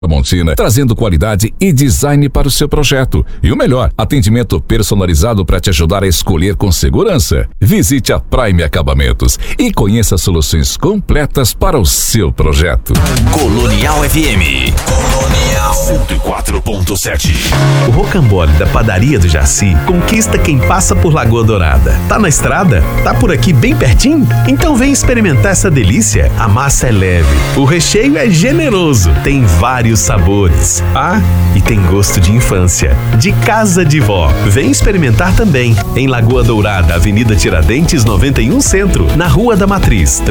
Tramontina, trazendo qualidade e design para o seu projeto. E o melhor, atendimento personalizado para te ajudar a escolher com segurança. Visite a Prime Acabamentos e conheça soluções completas para o seu projeto. Colonial FM. Colonial 104.7. O rocambole da padaria do Jaci conquista quem passa por Lagoa Dourada. Tá na estrada? Tá por aqui bem pertinho? Então vem experimentar essa delícia. A massa é leve, o recheio é generoso, tem vários sabores. Ah, e tem gosto de infância, de casa de vó. Vem experimentar também. Em Lagoa Dourada, Avenida Tiradentes 91 Centro, na Rua da Matriz,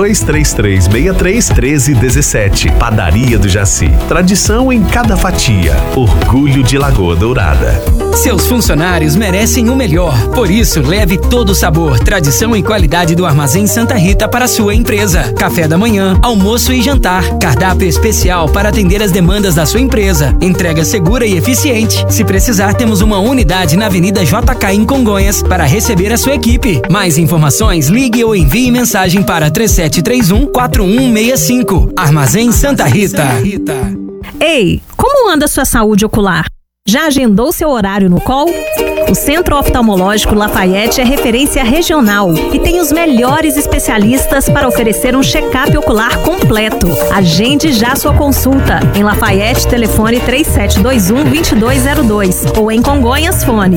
32-3363-1317. Padaria do Jaci. Tradição em cada fatia. Orgulho de Lagoa Dourada. Seus funcionários merecem o melhor. Por isso, leve todo o sabor, tradição e qualidade do Armazém Santa Rita para a sua empresa. Café da manhã, almoço e jantar. Cardápio especial para atender as demandas da sua empresa. Entrega segura e eficiente. Se precisar, temos uma unidade na Avenida JK em Congonhas para receber a sua equipe. Mais informações, ligue ou envie mensagem para 3731-4165. Armazém Santa Rita. Ei, como anda sua saúde ocular? Já agendou seu horário no COL? O Centro Oftalmológico Lafayette é referência regional e tem os melhores especialistas para oferecer um check-up ocular completo. Agende já sua consulta. Em Lafayette, telefone 3721-2202 ou em Congonhas, fone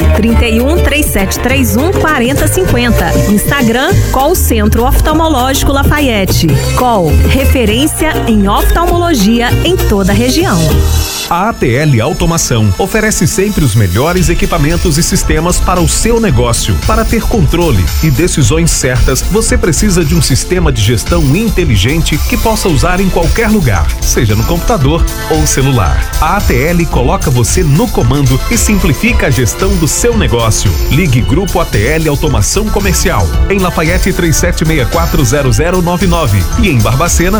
31-3731-4050. Instagram, COL Centro Oftalmológico Lafayette. COL, referência em oftalmologia em toda a região. A ATL Automação oferece sempre os melhores equipamentos e sistemas para o seu negócio. Para ter controle e decisões certas, você precisa de um sistema de gestão inteligente que possa usar em qualquer lugar, seja no computador ou celular. A ATL coloca você no comando e simplifica a gestão do seu negócio. Ligue Grupo ATL Automação Comercial em Lafayette 37640099 e em Barbacena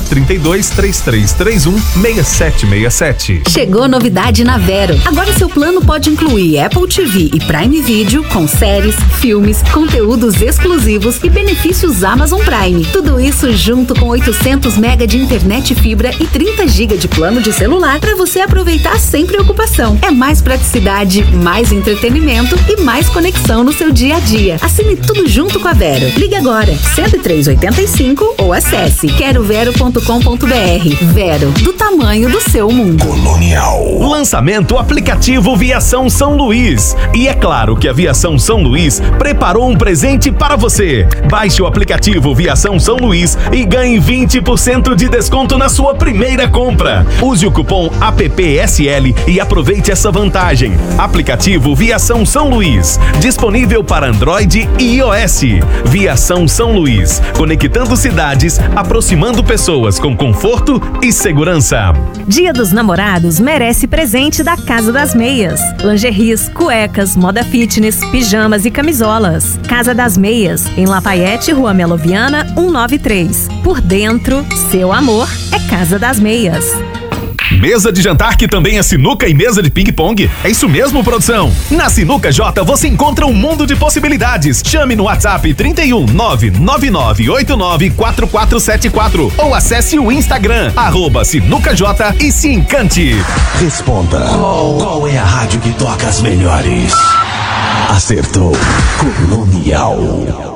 323331-6767. Chegou novidade na Vero. Agora seu plano pode incluir Apple TV e Prime Video com séries, filmes, conteúdos exclusivos e benefícios Amazon Prime. Tudo isso junto com 800 MB de internet fibra e 30 GB de plano de celular para você aproveitar sem preocupação. É mais praticidade, mais entretenimento e mais conexão no seu dia a dia. Assine tudo junto com a Vero. Ligue agora 10385 ou acesse querovero.com.br. Vero, do tamanho do seu mundo. Colonial. Lançamento aplicativo Viação São Luís. E é claro que a Viação São Luís preparou um presente para você. Baixe o aplicativo Viação São Luís e ganhe 20% de desconto na sua primeira compra. Use o cupom APPSL e aproveite essa vantagem. Aplicativo Viação São Luís. Disponível para Android e iOS. Viação São Luís. Conectando cidades, aproximando pessoas com conforto e segurança. Dia dos Namorados merece presente da Casa das Meias. Lingeries, cuecas, moda fitness, pijamas e camisolas. Casa das Meias, em Lafayette, Rua Meloviana, 193. Por dentro, seu amor é Casa das Meias. Mesa de jantar que também é sinuca e mesa de ping-pong? É isso mesmo, produção? Na Sinuca J você encontra um mundo de possibilidades. Chame no WhatsApp 31 999894474 ou acesse o Instagram @SinucaJ e se encante. Responda. Qual é a rádio que toca as melhores? Acertou. Colonial.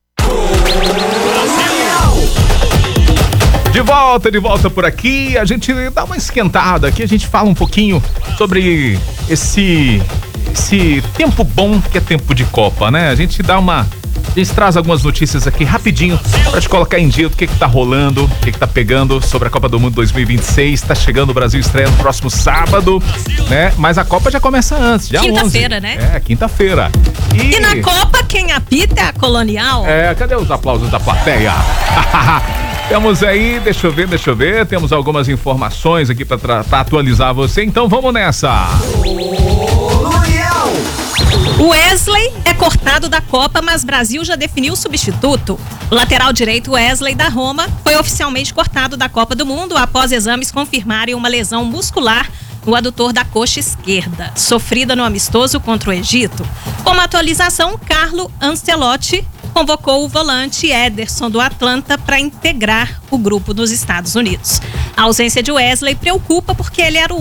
De volta por aqui, a gente dá uma esquentada aqui, a gente fala um pouquinho sobre esse tempo bom que é tempo de Copa, né? A gente traz algumas notícias aqui rapidinho pra te colocar em dia do que tá rolando, o que tá pegando sobre a Copa do Mundo 2026. Tá chegando o Brasil, estreia no próximo sábado, né? Mas a Copa já começa antes, dia 11. Quinta-feira, né? É, quinta-feira. E na Copa, quem apita é a Colonial. Cadê os aplausos da plateia? Temos aí, deixa eu ver, temos algumas informações aqui pra atualizar você, então vamos nessa. O Wesley é cortado da Copa, mas Brasil já definiu o substituto. O lateral direito Wesley da Roma foi oficialmente cortado da Copa do Mundo após exames confirmarem uma lesão muscular no adutor da coxa esquerda, sofrida no amistoso contra o Egito. Como atualização, Carlo Ancelotti convocou o volante Ederson do Atlanta para integrar o grupo nos Estados Unidos. A ausência de Wesley preocupa porque ele era o